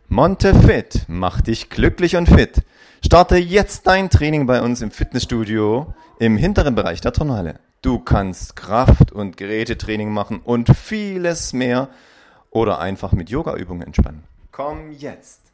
Montefit, mach dich glücklich und fit. Starte jetzt dein Training bei uns im Fitnessstudio im hinteren Bereich der Turnhalle. Du kannst Kraft- und Gerätetraining machen und vieles mehr oder einfach mit Yogaübungen entspannen. Komm jetzt!